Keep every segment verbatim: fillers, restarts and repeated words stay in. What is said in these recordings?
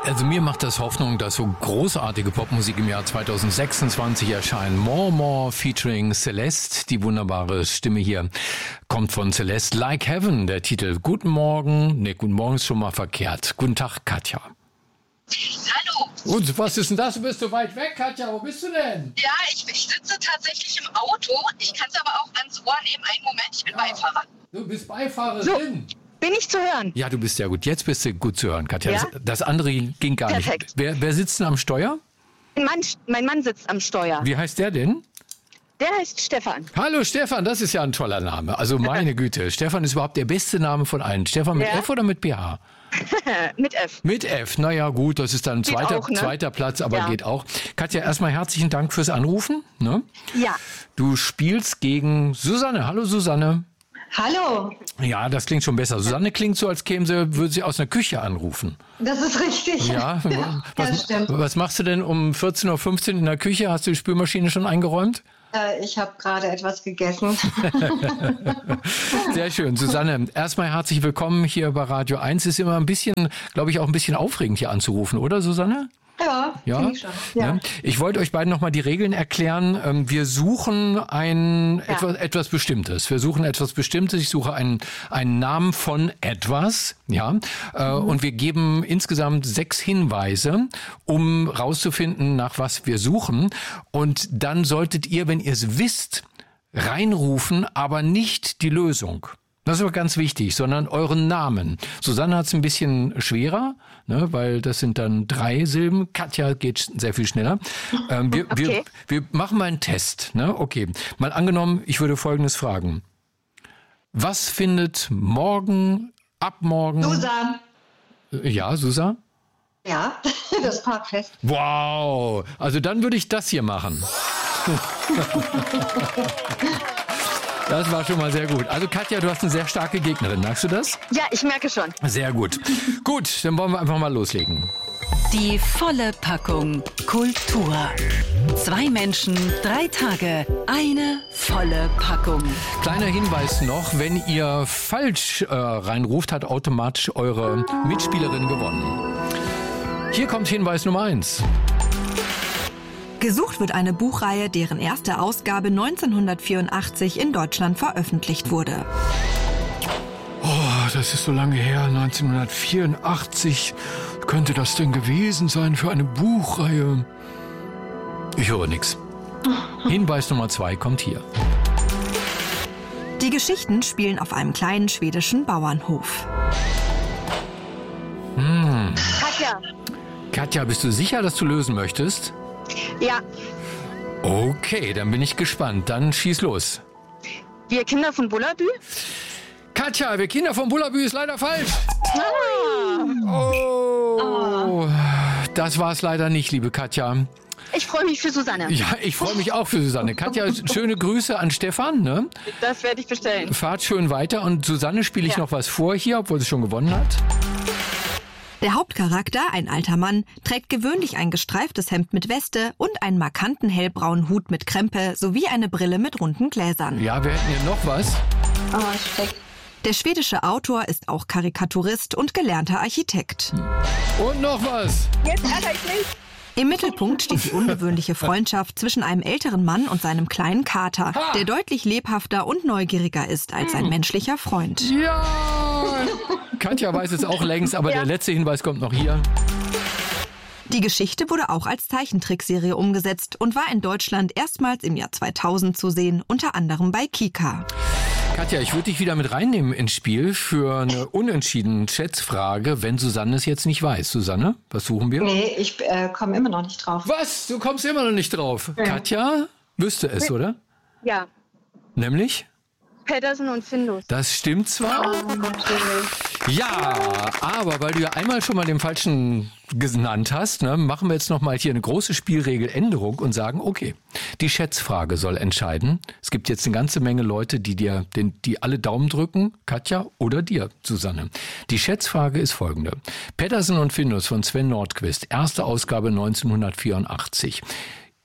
Also mir macht das Hoffnung, dass so großartige Popmusik im Jahr zwanzig sechsundzwanzig erscheint. More More featuring Celeste, die wunderbare Stimme hier kommt von Celeste. Like Heaven, der Titel. Guten Morgen, ne, guten Morgen ist schon mal verkehrt. Guten Tag, Katja. Hallo. Und was ist denn das? Du bist so weit weg, Katja. Wo bist du denn? Ja, ich, ich sitze tatsächlich im Auto. Ich kann es aber auch ans Ohr nehmen. Einen Moment, ich bin ja. Beifahrer. Du bist Beifahrerin. So. Bin ich zu hören? Ja, du bist sehr gut. Jetzt bist du gut zu hören, Katja. Ja? Das, das andere ging gar Perfekt. nicht. Wer, wer sitzt denn am Steuer? Mein Mann, mein Mann sitzt am Steuer. Wie heißt der denn? Der heißt Stefan. Hallo Stefan, das ist ja ein toller Name. Also meine Güte, Stefan ist überhaupt der beste Name von allen. Stefan mit Ja. F oder mit P H? Mit F. Mit F, naja gut, das ist dann Geht zweiter, auch, ne? zweiter Platz, aber Ja. geht auch. Katja, erstmal herzlichen Dank fürs Anrufen. Ne? Ja. Du spielst gegen Susanne. Hallo Susanne. Hallo, Ja, das klingt schon besser. Susanne klingt so, als käme sie, würde sie aus einer Küche anrufen. das ist richtig. Ja, ja das was, stimmt. was machst du denn um vierzehn Uhr fünfzehn in der Küche? Hast du die Spülmaschine schon eingeräumt? Äh, ich habe gerade etwas gegessen. Sehr schön. Susanne, erstmal herzlich willkommen hier bei Radio eins. Ist immer ein bisschen, glaube ich, auch ein bisschen aufregend hier anzurufen, oder Susanne? Ja, Ja, finde ich schon. Ja. ne? Ich wollte euch beiden nochmal die Regeln erklären. Ähm, Wir suchen ein Ja. etwas, etwas Bestimmtes. Wir suchen etwas Bestimmtes. Ich suche einen, einen Namen von etwas. Ja, äh, Mhm. und wir geben insgesamt sechs Hinweise, um rauszufinden, nach was wir suchen. Und dann solltet ihr, wenn ihr es wisst, reinrufen, aber nicht die Lösung. Das ist aber ganz wichtig, sondern euren Namen. Susanne hat es ein bisschen schwerer, ne, weil das sind dann drei Silben. Katja geht sehr viel schneller. Ähm, wir, wir, Okay. wir machen mal einen Test. Ne? Okay, mal angenommen, ich würde Folgendes fragen. Was findet morgen, ab morgen... Susan. Ja, Susa? Ja, das Parkfest. Wow, also dann würde ich das hier machen. Das war schon mal sehr gut. Also Katja, du hast eine sehr starke Gegnerin, merkst du das? Ja, ich merke schon. Sehr gut. Gut, dann wollen wir einfach mal loslegen. Die volle Packung Kultur. Zwei Menschen, drei Tage, eine volle Packung. Kleiner Hinweis noch, wenn ihr falsch äh, reinruft, hat automatisch eure Mitspielerin gewonnen. Hier kommt Hinweis Nummer eins. Gesucht wird eine Buchreihe, deren erste Ausgabe neunzehnhundertvierundachtzig in Deutschland veröffentlicht wurde. Oh, das ist so lange her, neunzehnhundertvierundachtzig. Könnte das denn gewesen sein für eine Buchreihe? Ich höre nichts. Hinweis Nummer zwei kommt hier. Die Geschichten spielen auf einem kleinen schwedischen Bauernhof. Katja. Katja, bist du sicher, dass du lösen möchtest? Ja. Okay, dann bin ich gespannt. Dann schieß los. Wir Kinder von Bullabü? Katja, wir Kinder vom Bullabü ist leider falsch. Ah. Oh, das war es leider nicht, liebe Katja. Ich freue mich für Susanne. Ja, ich freue mich auch für Susanne. Katja, schöne Grüße an Stefan. Ne? Das werde ich bestellen. Fahrt schön weiter. Und Susanne spiele ich Ja. noch was vor hier, obwohl sie schon gewonnen hat. Der Hauptcharakter, ein alter Mann, trägt gewöhnlich ein gestreiftes Hemd mit Weste und einen markanten hellbraunen Hut mit Krempe sowie eine Brille mit runden Gläsern. Ja, wir hätten hier noch was. Oh, schreck. Der schwedische Autor ist auch Karikaturist und gelernter Architekt. Und noch was. Jetzt ärgere ich mich. Im Mittelpunkt steht die ungewöhnliche Freundschaft zwischen einem älteren Mann und seinem kleinen Kater, der deutlich lebhafter und neugieriger ist als ein menschlicher Freund. Ja! Katja weiß es auch längst, aber Ja. der letzte Hinweis kommt noch hier. Die Geschichte wurde auch als Zeichentrickserie umgesetzt und war in Deutschland erstmals im Jahr zweitausend zu sehen, unter anderem bei Kika. Katja, ich würde dich wieder mit reinnehmen ins Spiel für eine unentschieden Schätzfrage, wenn Susanne es jetzt nicht weiß. Susanne, was suchen wir? Nee, ich äh, komme immer noch nicht drauf. Was? Du kommst immer noch nicht drauf. Katja wüsste es, oder? Ja. Nämlich? Pedersen und Findus. Das stimmt zwar. Ja, aber weil du ja einmal schon mal den falschen genannt hast, ne, machen wir jetzt noch mal hier eine große Spielregeländerung und sagen, okay, die Schätzfrage soll entscheiden. Es gibt jetzt eine ganze Menge Leute, die dir, den, die alle Daumen drücken, Katja oder dir, Susanne. Die Schätzfrage ist folgende. Pedersen und Findus von Sven Nordqvist, erste Ausgabe neunzehnhundertvierundachtzig.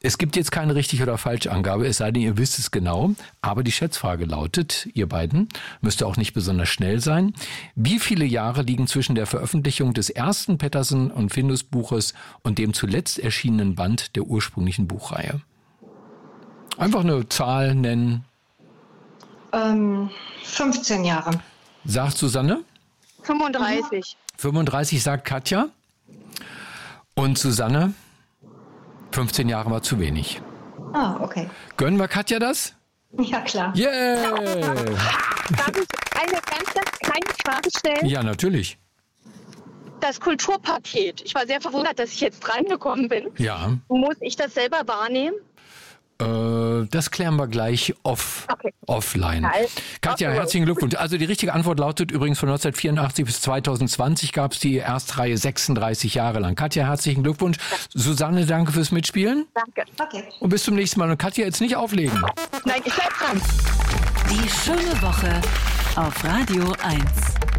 Es gibt jetzt keine richtig oder falsche Angabe, es sei denn, ihr wisst es genau. Aber die Schätzfrage lautet, ihr beiden, müsst auch nicht besonders schnell sein. Wie viele Jahre liegen zwischen der Veröffentlichung des ersten Pettersen und Findus Buches und dem zuletzt erschienenen Band der ursprünglichen Buchreihe? Einfach eine Zahl nennen. Ähm, fünfzehn Jahre. Sagt Susanne? fünfunddreißig. fünfunddreißig sagt Katja. Und Susanne? fünfzehn Jahre war zu wenig. Ah, okay. Gönnen wir Katja das? Ja, klar. Yeah! Darf ich eine ganz, ganz kleine Frage stellen? Ja, natürlich. Das Kulturpaket. Ich war sehr verwundert, dass ich jetzt reingekommen bin. Ja. Muss ich das selber wahrnehmen? Äh, das klären wir gleich off, Okay. offline. Geil. Katja, Okay. herzlichen Glückwunsch. Also die richtige Antwort lautet übrigens von neunzehnhundertvierundachtzig bis zweitausendzwanzig gab es die Erstreihe sechsunddreißig Jahre lang. Katja, herzlichen Glückwunsch. Susanne, danke fürs Mitspielen. Danke. Okay. Und bis zum nächsten Mal. Und Katja, jetzt nicht auflegen. Nein, ich bleib dran. Die schöne Woche auf Radio eins.